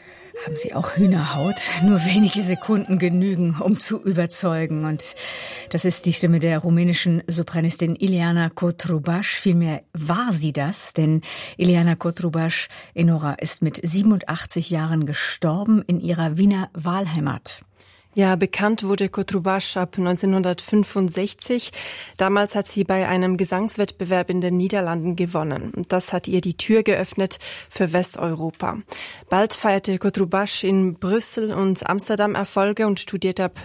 Haben Sie auch Hühnerhaut? Nur wenige Sekunden genügen, um zu überzeugen. Und das ist die Stimme der rumänischen Sopranistin Ileana Cotrubaș. Vielmehr war sie das, denn Ileana Cotrubaș, Enora, ist mit 87 Jahren gestorben in ihrer Wiener Wahlheimat. Ja, bekannt wurde Cotrubaș ab 1965. Damals hat sie bei einem Gesangswettbewerb in den Niederlanden gewonnen. Und das hat ihr die Tür geöffnet für Westeuropa. Bald feierte Cotrubaș in Brüssel und Amsterdam Erfolge und studierte ab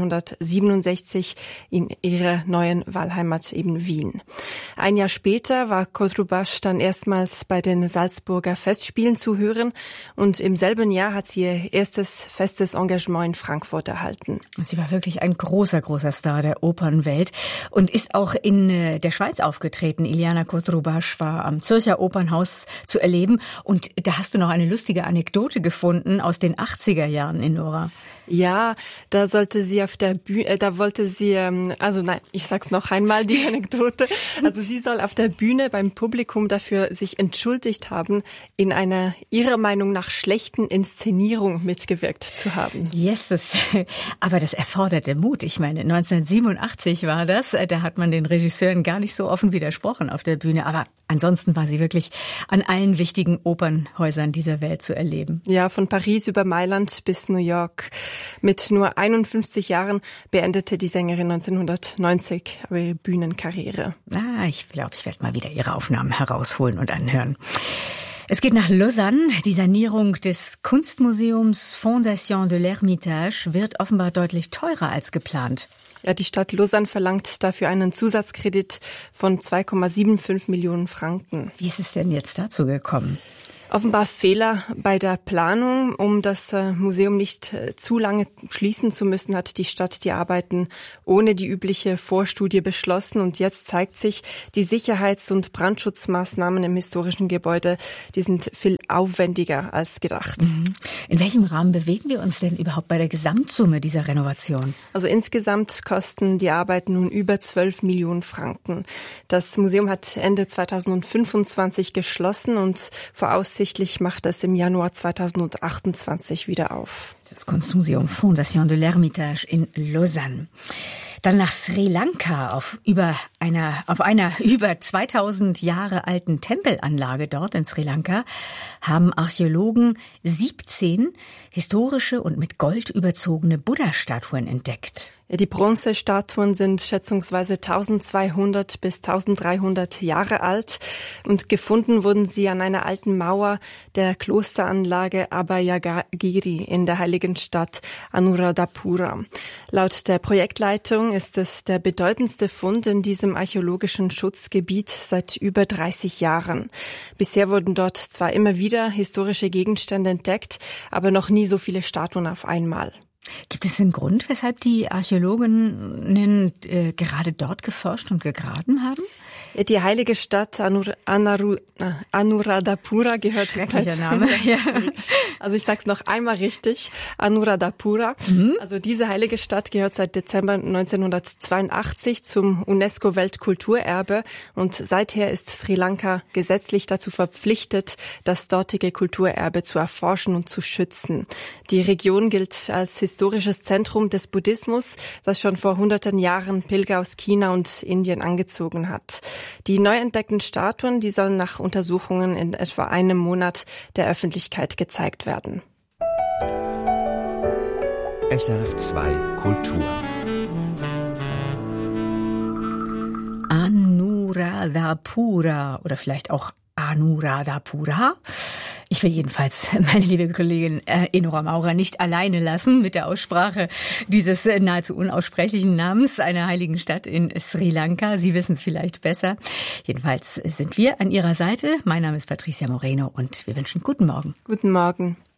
1967 in ihrer neuen Wahlheimat eben Wien. Ein Jahr später war Cotrubaș dann erstmals bei den Salzburger Festspielen zu hören und im selben Jahr hat sie ihr erstes festes Engagement in Frankfurt erhalten. Und sie war wirklich ein großer, großer Star der Opernwelt und ist auch in der Schweiz aufgetreten. Ileana Cotrubaș war am Zürcher Opernhaus zu erleben. Und da hast du noch eine lustige Anekdote gefunden aus den 80er Jahren, Enora. Ja, da sollte sie auf der Bühne, ich sag's noch einmal, die Anekdote. Also sie soll auf der Bühne beim Publikum dafür sich entschuldigt haben, in einer ihrer Meinung nach schlechten Inszenierung mitgewirkt zu haben. Jesus, aber das erforderte Mut. Ich meine, 1987 war das, da hat man den Regisseuren gar nicht so offen widersprochen auf der Bühne. Aber ansonsten war sie wirklich an allen wichtigen Opernhäusern dieser Welt zu erleben. Ja, von Paris über Mailand bis New York. Mit nur 51 Jahren beendete die Sängerin 1990 ihre Bühnenkarriere. Ich glaube, ich werde mal wieder ihre Aufnahmen herausholen und anhören. Es geht nach Lausanne. Die Sanierung des Kunstmuseums Fondation de l'Ermitage wird offenbar deutlich teurer als geplant. Ja, die Stadt Lausanne verlangt dafür einen Zusatzkredit von 2,75 Millionen Franken. Wie ist es denn jetzt dazu gekommen? Offenbar Fehler bei der Planung. Um das Museum nicht zu lange schließen zu müssen, hat die Stadt die Arbeiten ohne die übliche Vorstudie beschlossen. Und jetzt zeigt sich, die Sicherheits- und Brandschutzmaßnahmen im historischen Gebäude, die sind viel aufwendiger als gedacht. In welchem Rahmen bewegen wir uns denn überhaupt bei der Gesamtsumme dieser Renovation? Also insgesamt kosten die Arbeiten nun über 12 Millionen Franken. Das Museum hat Ende 2025 geschlossen und voraussichtlich macht es im Januar 2028 wieder auf. Das Kunstmuseum Fondation de l'Ermitage in Lausanne. Dann nach Sri Lanka auf einer über 2000 Jahre alten Tempelanlage dort in Sri Lanka haben Archäologen 17 historische und mit Gold überzogene Buddha-Statuen entdeckt. Die Bronzestatuen sind schätzungsweise 1200 bis 1300 Jahre alt und gefunden wurden sie an einer alten Mauer der Klosteranlage Abhayagiri in der heiligen Stadt Anuradhapura. Laut der Projektleitung ist es der bedeutendste Fund in diesem archäologischen Schutzgebiet seit über 30 Jahren. Bisher wurden dort zwar immer wieder historische Gegenstände entdeckt, aber noch nie so viele Statuen auf einmal. Gibt es einen Grund, weshalb die Archäologinnen gerade dort geforscht und gegraben haben? Die heilige Stadt Anuradhapura gehört schrecklicher Name. Ja. Also ich sag's noch einmal richtig. Anuradhapura. Also diese heilige Stadt gehört seit Dezember 1982 zum UNESCO-Weltkulturerbe und seither ist Sri Lanka gesetzlich dazu verpflichtet, das dortige Kulturerbe zu erforschen und zu schützen. Die Region gilt als historisches Zentrum des Buddhismus, das schon vor hunderten Jahren Pilger aus China und Indien angezogen hat. Die neu entdeckten Statuen, die sollen nach Untersuchungen in etwa einem Monat der Öffentlichkeit gezeigt werden. SRF2 Kultur. Anuradhapura oder vielleicht auch Anuradhapura. Ich will jedenfalls meine liebe Kollegin Enora Maurer nicht alleine lassen mit der Aussprache dieses nahezu unaussprechlichen Namens einer heiligen Stadt in Sri Lanka. Sie wissen es vielleicht besser. Jedenfalls sind wir an ihrer Seite. Mein Name ist Patricia Moreno und wir wünschen guten Morgen. Guten Morgen.